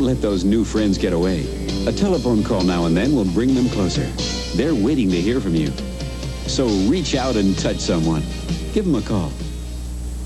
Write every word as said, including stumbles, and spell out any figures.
let those new friends get away. A telephone call now and then will bring them closer. They're waiting to hear from you. So reach out and touch someone. Give them a call.